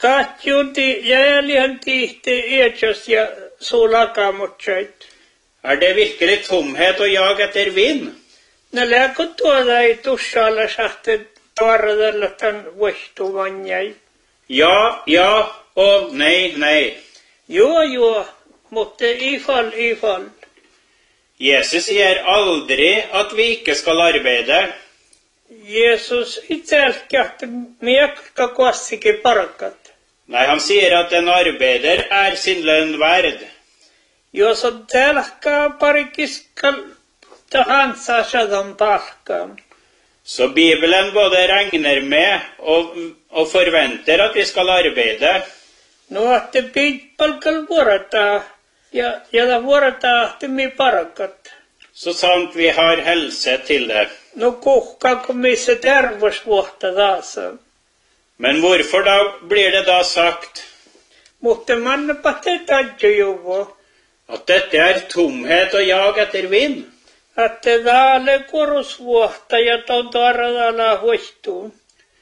Tahtjuti jäälihan tihti eetjös ja sulakamutsait. Det virkelig tomhet og jag etter vind? No lääkö tuoda ei tussalla sahte tuoradella tämän vuohtuvanjai. Ja og nei. Jo, mutta ifall. Jesus sier aldri at vi ikke skal arbeide. Jeesus itselläkin, että miekka kuassikin parkat. Nei, han sier at en arbeider er sin lønn verd. Jos on tälkkaa parikiskal tahansa sadan palkkaan. Så Bibelen både regner med og forventer at vi skal arbeide. No, että piitpalkal vuorataan ja vuorataan, että mi parkat. Så sant vi har helse til det. No kuhkaako missä terveysvuotta taas. Men hvorfor da blir det da sagt Mutta mannapa te tajjujuvo. at dette er tomhet og jag etter vind? Että täällä korusvuotta ja tontaradala huistuun.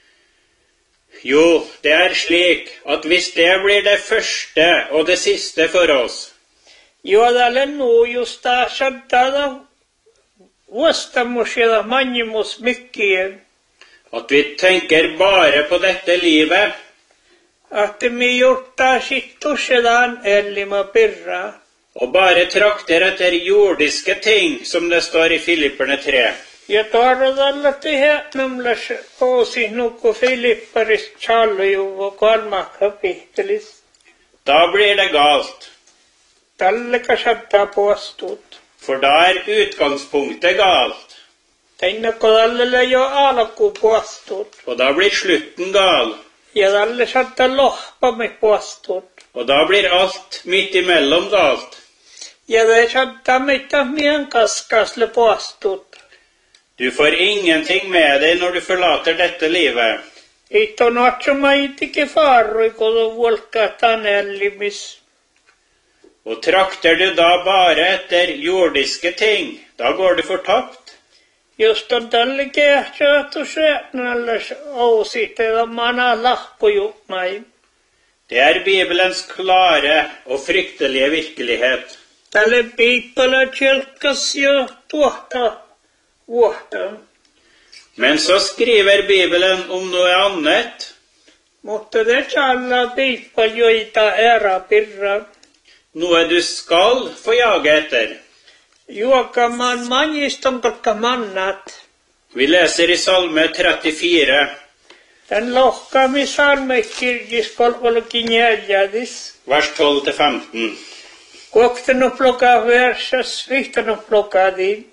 Jo, det er slik at hvis det blir det første og det siste for oss, Täällä just saattaa vuostamus ja manjimus mikkien. at vi tenker bare på dette livet, Että me juttaa sit tusedan ellima pirraa. og bare trakter etter jordiske ting, som det står i Filipperne 3, Ja taradalla tehdä namlas oosi nukku Filipparis challujuvo kolmakka pihtelis. da blir det galt. Talleka saattaa puostut. For da er utgangspunktet galt, Teinnakko tallella jo alku puostut. og da blir slutten gal, Ja talle saattaa lohpami puostut. og da blir alt midt imellom galt. Ja det saattaa mitä mien kaskasle puostut. Du får ingenting med deg når du forlater dette livet. Ito natsuma itike farrui kodo vuolkaa tanellimis. Og trakter du da bare etter jordiske ting, da går du fortapt. Just on tälle kehtsähtu syötnälläs ousitella mana lahpujumai. Det er Bibelens klare og fryktelige virkelighet. Tälle piippala tjelkas ja tuohta vuohta. Men så skriver Bibelen om noe annet, Mutta det alla piippa joita era pirra. noe du skal få jage etter. Juokamaan manjiston kakka mannat. Vi leser i Salme 34, Tän lohkaami salmekirjis kolvolkin jäljädis. vers 12-15. Kuoktanu plokaa versas, vihtanu plokaadiin.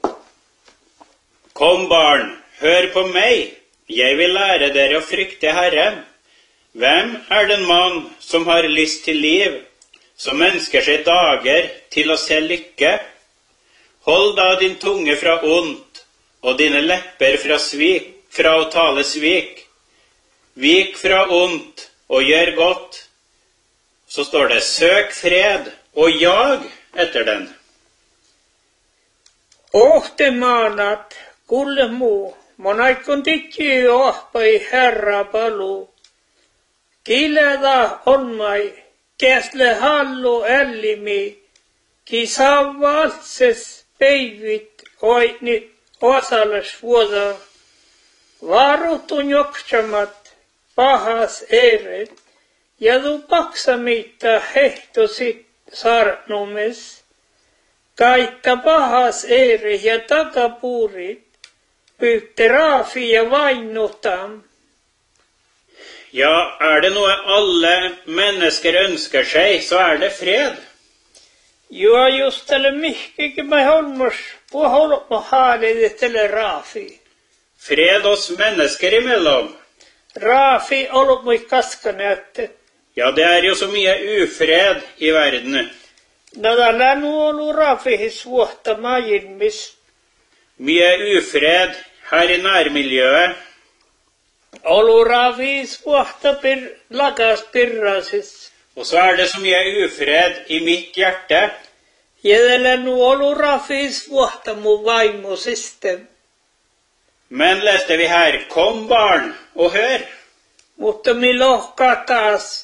Kom barn, hør på meg, jeg vil lære dere å frykte Herren. Hvem er den mann som har lyst til liv, som ønsker seg dager til å se lykke? Hold da din tunge fra ondt, og dine lepper fra å tale svik. Vik fra ondt, og gjør godt. Så står det, søk fred, og jag etter den. Ohte maanat, kulle muu, monaikon tikki ohpai herra palu. Kileda on mai, käsle hallu ellimi, ki savvaltses peivit oinit osalas vuoda. Varutun joksamat, pahas eret, ja du paksamitta hehtosit sarnumes. Kaikka pahas ere ja takapuurit, pyytte raafi ja vainnutam. Ja, er det noe alle mennesker ønsker seg, så er det fred. Joo, just tälle mihkikin mä holmos, puholmo haalidi tälle raafi. Fred oss mennesker imellom. Raafi olmoi kaskanäytte. Ja, det er jo så mye ufred i verden. Nada länu olu raafihis vuotta majinmis. Mye ufred her i nærmiljøet. Olu raafihis vuotta lakas pirrasis. Og så er det så mye ufred i mitt hjerte. Jedellä nu olu raafihis vuotta mu vaimo system. Men leste vi her, kom barn og hør. Mutta mi lohkaa taas.